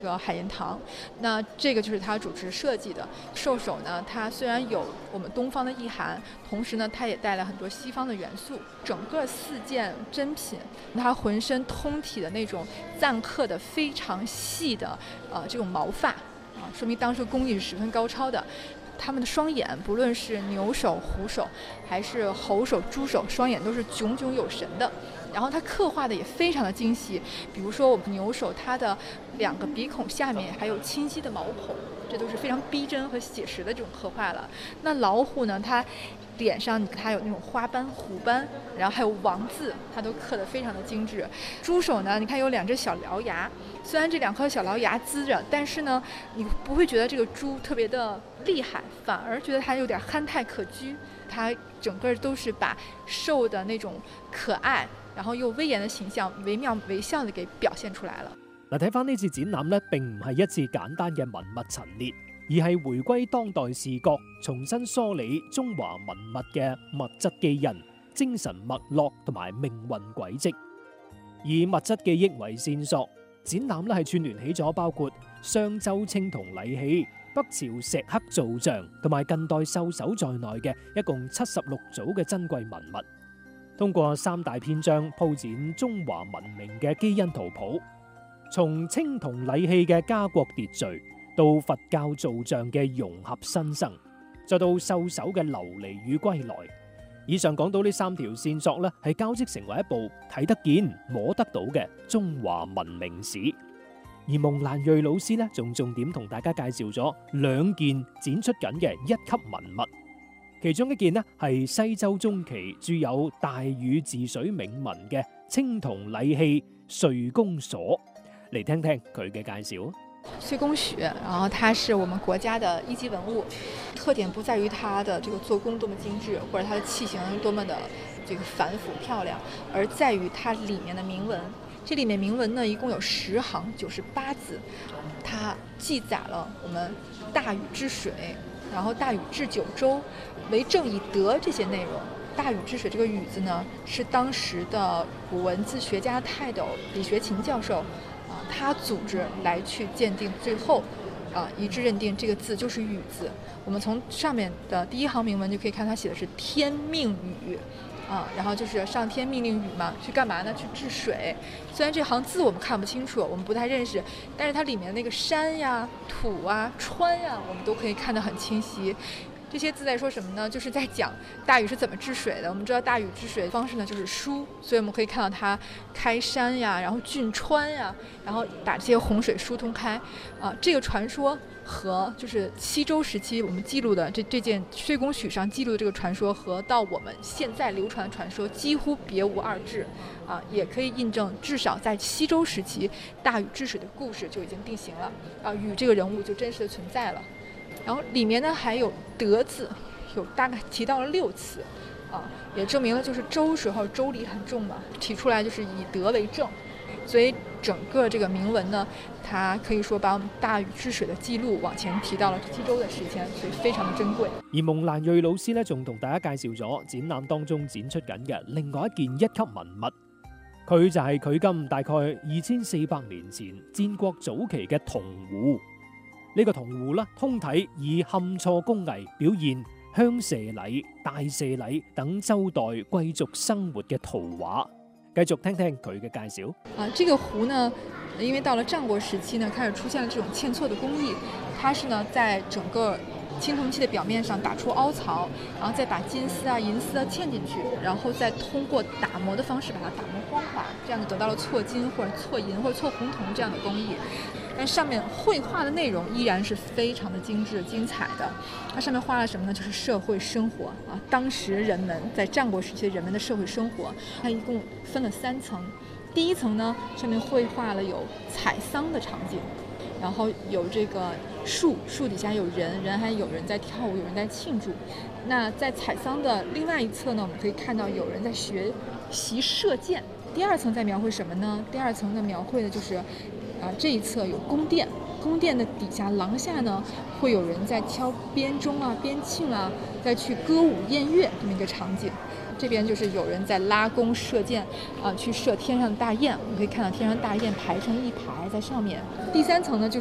这个海盐堂，那这个就是他主持设计的。兽首呢，它虽然有我们东方的意涵，同时呢，它也带了很多西方的元素。整个4件珍品，它浑身通体的那种錾刻的非常细的这种毛发说明当时工艺是十分高超的。他们的双眼，不论是牛首、虎首，还是猴首、猪首，双眼都是炯炯有神的。然后它刻画的也非常的精细，比如说我们牛首，它的2个鼻孔下面还有清晰的毛孔，这都是非常逼真和写实的这种刻画了。那老虎呢，它脸上它有那种花斑、虎斑，然后还有王字，它都刻得非常的精致。猪首呢，你看有2只小獠牙，虽然这2颗小獠牙呲着，但是呢，你不会觉得这个猪特别的厉害，反而觉得它有点憨态可掬。它整个都是把兽的那種可愛，然後又威嚴的形象惟妙惟肖地給表現出來了。 嗱，睇翻呢次展覽呢，並唔係一次簡單嘅文物陳列，而係回歸當代視覺，重新梳理中華文物嘅物質基因、精神脈絡同埋命運軌跡，以物質記憶為線索。展覽呢係串聯起咗包括商周青銅禮器、北朝石刻造像同埋近代獸首在內嘅一共76組嘅珍貴文物，通過3大篇章鋪展中華文明嘅基因圖譜，從青銅禮器嘅家國秩序，到佛教造像嘅融合新生，再到獸首嘅流離與歸來。以上講到呢3條線索呢，係交織成為一部睇得見、摸得到嘅中華文明史。而蒙蘭瑞老師呢，仲重點同大家介紹咗2件展出緊嘅1級文物，其中一件呢係西周中期著有大禹治水銘文嘅青銅禮器歲宮鎖，嚟聽聽佢嘅介紹。 岁宫许，然后它是我们国家的1级文物，特点不在于它的这个做工多么精致，或者它的器型多么的这个繁复漂亮，而在于它里面的铭文。这里面铭文呢，一共有10行98字，它记载了我们大禹治水，然后大禹治九州，为政以德这些内容。大禹治水这个禹字呢，是当时的古文字学家泰斗李学勤教授他组织来去鉴定，最后一致认定这个字就是禹字。我们从上面的第1行铭文就可以看，它写的是天命禹然后就是上天命令禹嘛，去干嘛呢？去治水。虽然这行字我们看不清楚，我们不太认识，但是它里面的那个山呀、土啊、川呀，我们都可以看得很清晰。这些字在说什么呢？就是在讲大禹是怎么治水的。我们知道大禹治水的方式呢就是疏，所以我们可以看到他开山呀，然后浚川呀，然后把这些洪水疏通开这个传说和就是西周时期我们记录的这件岁宫许上记录的这个传说，和到我们现在流传的传说几乎别无二致也可以印证，至少在西周时期大禹治水的故事就已经定型了禹这个人物就真实的存在了。然后里面呢还有德字，有大概提到了6次也证明了就是周时候周礼很重嘛，提出来就是以德为正，所以整个这个铭文呢，它可以说把我们大禹治水的記錄往前提到了西周的時間，所以非常的珍貴。 而蒙蘭瑞老師呢，仲同大家介紹咗展覽當中展出緊嘅另外一件1級文物，佢就係距今大概2400年前戰國早期嘅銅壺。呢個銅壺啦，通體以嵌錯工藝表現鄉社禮、大社禮等周代貴族生活嘅圖畫。繼續聽聽佢嘅介紹。 這個壺呢，因為到了戰國時期呢，開始出現了這種嵌錯的工藝，它是呢在整個青銅器的表面上打出凹槽，然後再把金絲啊、銀絲啊嵌進去，然後再通過打磨的方式把它打磨光滑，這樣就得到了錯金或者錯銀或者錯紅銅這樣的工藝。但上面繪畫的內容依然是非常的精緻精彩的。它上面畫了什麼呢？就是社會生活當時人們在戰國時期人們的社會生活。它一共分了3層，第1層呢，上面繪畫了有採桑的場景，然後有這個樹底下有人，還有人在跳舞，有人在慶祝。那在採桑的另外一側呢，我們可以看到有人在學習射箭。第2層在描繪什麼呢？第2層的描繪的就是這一側有宮殿，宮殿的底下廊下呢，會有人在敲編鐘啊、編磬啊，再去歌舞宴樂這麼一個場景。 这边就是有人在拉弓射箭，去射天上的大雁，我们可以看到天上大雁排成一排在上面。第3层呢，就